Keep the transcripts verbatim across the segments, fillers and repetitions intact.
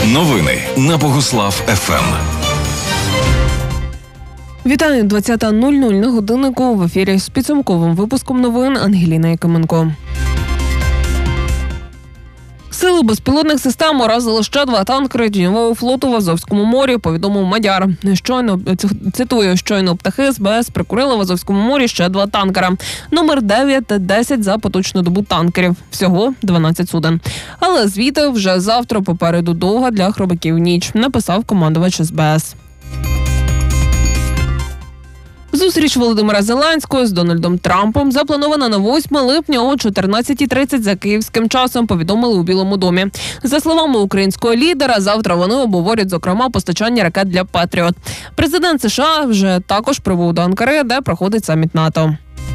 Новини на Богуслав еф ем. Вітаю, двадцята нуль нуль на годиннику. В ефірі з підсумковим випуском новин Ангеліна Якименко. Сили безпілотних систем уразили ще два танкери тіньового флоту в Азовському морі, повідомив Мадяр. Щойно, цитую, щойно птахи з БС прикурили в Азовському морі ще два танкера. Номер дев'ять та десять за поточну добу танкерів. Всього дванадцять суден. Але звідти вже завтра попереду довга для хробаків ніч, написав командувач ес бе ес. Зустріч Володимира Зеленського з Дональдом Трампом запланована на восьме липня о чотирнадцятій тридцять за київським часом, повідомили у Білому домі. За словами українського лідера, завтра вони обговорять, зокрема, постачання ракет для «Патріот». Президент США вже також прибув до Анкари, де проходить саміт НАТО.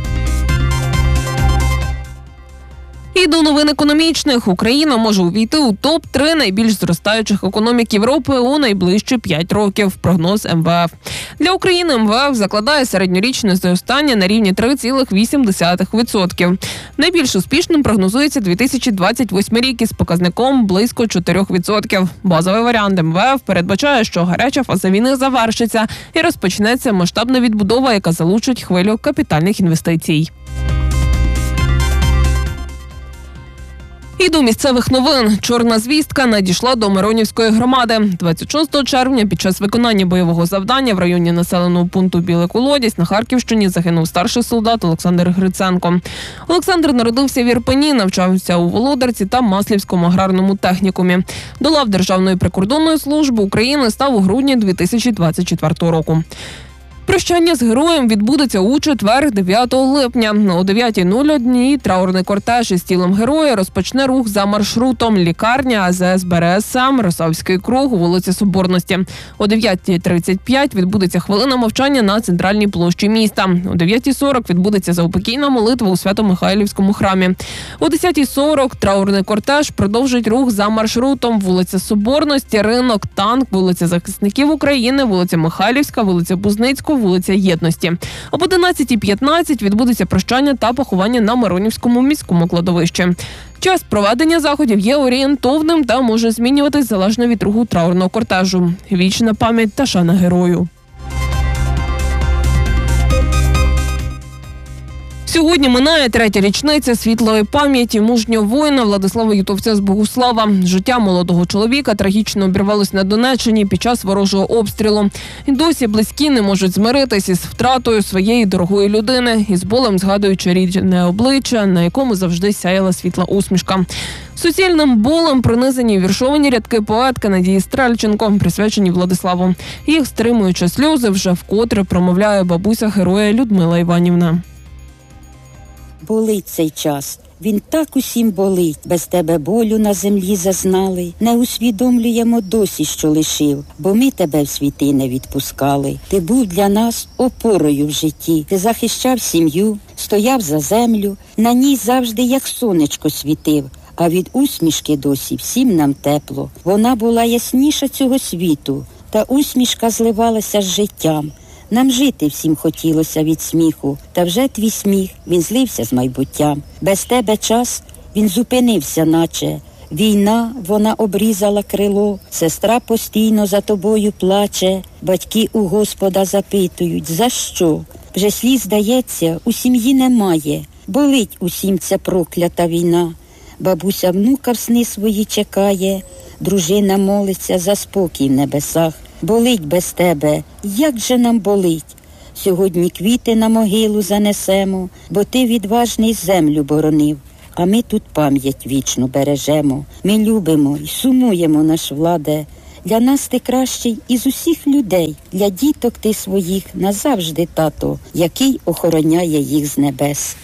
І до новин економічних. Україна може увійти у топ три найбільш зростаючих економік Європи у найближчі п'ять років. Прогноз ем ве еф. Для України ем ве еф закладає середньорічне зростання на рівні три цілих вісім десятих відсотка. Найбільш успішним прогнозується дві тисячі двадцять восьмий рік із показником близько чотирьох відсотків. Базовий варіант ем ве еф передбачає, що гаряча фаза війни завершиться і розпочнеться масштабна відбудова, яка залучить хвилю капітальних інвестицій. І до місцевих новин. Чорна звістка надійшла до Миронівської громади. двадцять шостого червня під час виконання бойового завдання в районі населеного пункту Білий Колодязь на Харківщині загинув старший солдат Олександр Гриценко. Олександр народився в Ірпені, навчався у Володарці та Маслівському аграрному технікумі. До лав Державної прикордонної служби України став у грудні дві тисячі двадцять четвертого року. Прощання з героєм відбудеться у четвер, дев'ятого липня. О дев'ятій нуль один траурний кортеж із тілом героя розпочне рух за маршрутом лікарня, а зе ес Бе Ер Ес Ем, Росавський круг, вулиці Соборності. О дев'ятій тридцять п'ять відбудеться хвилина мовчання на центральній площі міста. О дев'ятій сорок відбудеться заупокійна молитва у Свято-Михайлівському храмі. О десятій сорок траурний кортеж продовжить рух за маршрутом вулиця Соборності, Ринок, Танк, вулиця Захисників України, вулиця Михайлівська, вулиця Бузницька, вулиця Єдності. Об одинадцятій п'ятнадцять відбудеться прощання та поховання на Миронівському міському кладовищі. Час проведення заходів є орієнтовним та може змінюватись залежно від руху траурного кортежу. Вічна пам'ять та шана герою. Сьогодні минає третя річниця світлої пам'яті мужнього воїна Владислава Ютовця з Богуслава. Життя молодого чоловіка трагічно обірвалось на Донеччині під час ворожого обстрілу. І досі близькі не можуть змиритись із втратою своєї дорогої людини, із болем згадуючи рідне обличчя, на якому завжди сяяла світла усмішка. Суцільним болем пронизані віршовані рядки поетки Надії Стрельченко, присвячені Владиславу. Їх, стримуючи сльози, вже вкотре промовляє бабуся героя Людмила Іванівна. Болить цей час, він так усім болить, без тебе болю на землі зазнали. Не усвідомлюємо досі, що лишив, бо ми тебе в світи не відпускали. Ти був для нас опорою в житті, ти захищав сім'ю, стояв за землю, на ній завжди як сонечко світив. А від усмішки досі всім нам тепло. Вона була ясніша цього світу, та усмішка зливалася з життям. Нам жити всім хотілося від сміху, та вже твій сміх, він злився з майбуттям. Без тебе час, він зупинився наче. Війна, вона обрізала крило, сестра постійно за тобою плаче. Батьки у Господа запитують, за що? Вже сліз, здається, у сім'ї немає. Болить усім ця проклята війна. Бабуся внука в сни свої чекає, дружина молиться за спокій в небесах. Болить без тебе, як же нам болить. Сьогодні квіти на могилу занесемо, бо ти відважний землю боронив. А ми тут пам'ять вічну бережемо. Ми любимо і сумуємо, наш Владе. Для нас ти кращий із усіх людей. Для діток ти своїх назавжди тато, який охороняє їх з небес.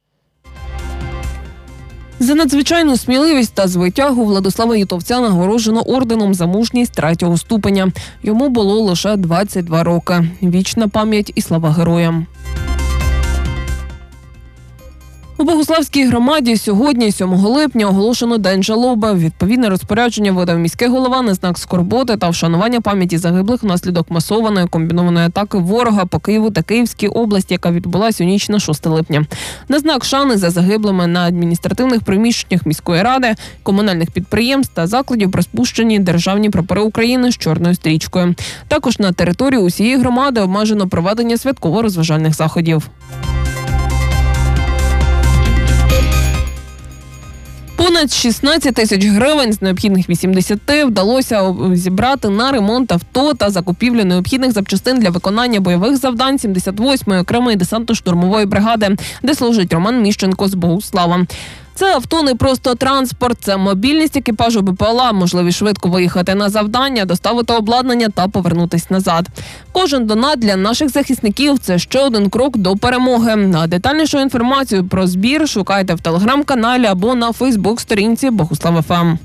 За надзвичайну сміливість та звитягу Владислава Ютовця нагороджено орденом за мужність третього ступеня. Йому було лише двадцять два роки. Вічна пам'ять і слава героям. У Богуславській громаді сьогодні, сьомого липня, оголошено День жалоби. Відповідне розпорядження видав міський голова на знак скорботи та вшанування пам'яті загиблих внаслідок масованої комбінованої атаки ворога по Києву та Київській області, яка відбулася у ніч на шосте липня. На знак шани за загиблими на адміністративних приміщеннях міської ради, комунальних підприємств та закладів розпущені державні прапори України з чорною стрічкою. Також на території усієї громади обмежено проведення святково-розважальних заходів. Понад шістнадцять тисяч гривень з необхідних вісімдесяти вдалося зібрати на ремонт авто та закупівлю необхідних запчастин для виконання бойових завдань сімдесят восьмої окремої десантно-штурмової бригади, де служить Роман Міщенко з Богуслава. Це авто не просто транспорт, це мобільність екіпажу БПЛА, можливість швидко виїхати на завдання, доставити обладнання та повернутись назад. Кожен донат для наших захисників – це ще один крок до перемоги. А детальнішу інформацію про збір шукайте в телеграм-каналі або на фейсбук-сторінці Богуслав еф ем.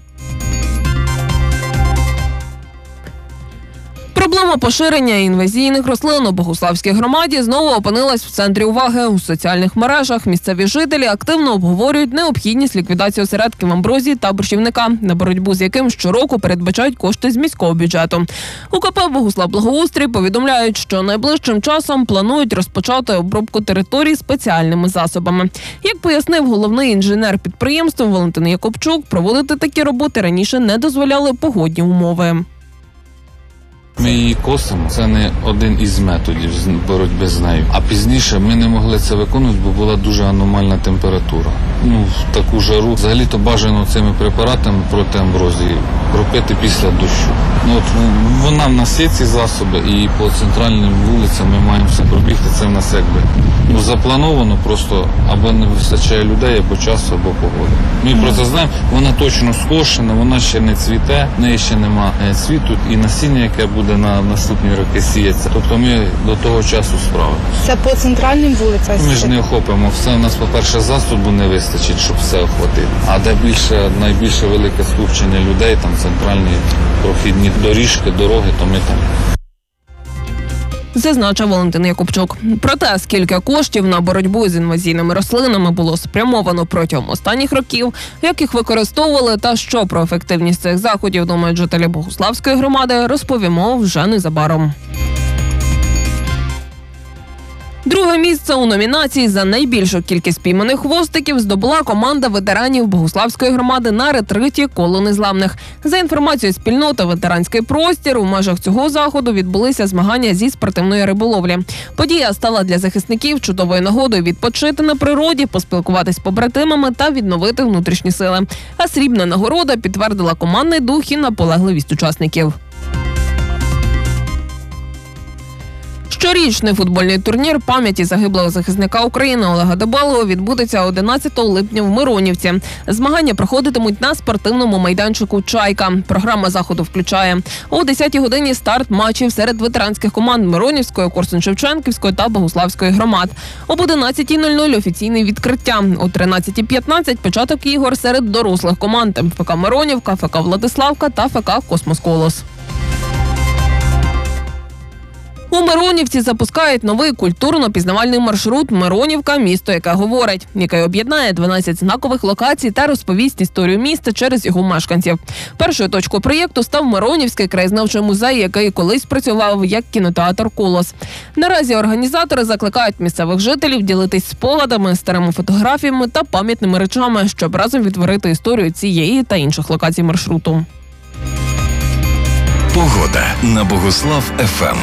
Проблема поширення інвазійних рослин у Богуславській громаді знову опинилась в центрі уваги. У соціальних мережах місцеві жителі активно обговорюють необхідність ліквідації осередків амброзії та борщівника, на боротьбу з яким щороку передбачають кошти з міського бюджету. У ка пе «Богуслав-Благоустрій» повідомляють, що найближчим часом планують розпочати обробку територій спеціальними засобами. Як пояснив головний інженер підприємства Валентин Якубчук, проводити такі роботи раніше не дозволяли погодні умови. Ми її косимо, це не один із методів боротьби з нею. А пізніше ми не могли це виконувати, бо була дуже аномальна температура. Ну, в таку жару. Взагалі-то бажано цими препаратами проти амброзії пропити після дощу. Ну, от вона в нас є ці засоби, і по центральним вулицям ми маємо все пробігти. Це в нас якби ну, заплановано, просто або не вистачає людей, або часу, або погоди. Ми про це знаємо, вона точно скошена, вона ще не цвіте, в неї ще нема цвіту і насіння, яке буде на наступні роки сіється. Тобто ми до того часу справимося. Це по центральним вулицям? Ми ж не охопимо все. У нас, по-перше, засобу не вистачить, щоб все охватити. А де більше, найбільше велике скупчення людей, там центральні прохідні доріжки, дороги, то ми там. Зазначив Валентин Якубчук. Проте, скільки коштів на боротьбу з інвазійними рослинами було спрямовано протягом останніх років, як їх використовували та що про ефективність цих заходів думають жителі Богуславської громади, розповімо вже незабаром. Друге місце у номінації за найбільшу кількість пійманих хвостиків здобула команда ветеранів Богуславської громади на ретриті «Коло незламних». За інформацією спільноти «Ветеранський простір», у межах цього заходу відбулися змагання зі спортивної риболовлі. Подія стала для захисників чудовою нагодою відпочити на природі, поспілкуватись з побратимами та відновити внутрішні сили. А срібна нагорода підтвердила командний дух і наполегливість учасників. Щорічний футбольний турнір пам'яті загиблого захисника України Олега Дебелого відбудеться одинадцятого липня в Миронівці. Змагання проходитимуть на спортивному майданчику «Чайка». Програма заходу включає о десятій годині старт матчів серед ветеранських команд Миронівської, Корсунь-Шевченківської та Богуславської громад. Об одинадцятій нуль нуль офіційне відкриття. О тринадцятій п'ятнадцять початок ігор серед дорослих команд еф ка Миронівка, еф ка Владиславка та еф ка Космос Колос. У Миронівці запускають новий культурно-пізнавальний маршрут «Миронівка. Місто, яке говорить», який об'єднає дванадцять знакових локацій та розповість історію міста через його мешканців. Першою точкою проєкту став Миронівський краєзнавчий музей, який колись працював як кінотеатр «Колос». Наразі організатори закликають місцевих жителів ділитись спогадами, старими фотографіями та пам'ятними речами, щоб разом відтворити історію цієї та інших локацій маршруту. Погода на Богуслав еф ем.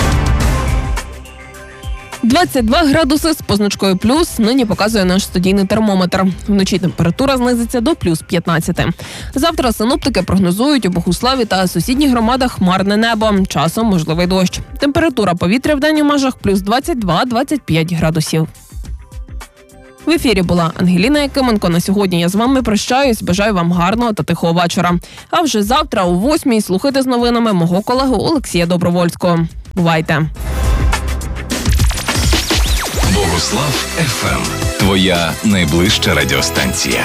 двадцять два градуси з позначкою плюс нині показує наш студійний термометр. Вночі температура знизиться до плюс п'ятнадцяти. Завтра синоптики прогнозують у Богуславі та сусідніх громадах хмарне небо. Часом можливий дощ. Температура повітря в день у межах плюс двадцять два - двадцять п'ять градусів. В ефірі була Ангеліна Якименко. На сьогодні я з вами прощаюсь. Бажаю вам гарного та тихого вечора. А вже завтра о восьмій слухайте з новинами мого колегу Олексія Добровольського. Бувайте! Богуслав еф ем. Твоя найближча радіостанція.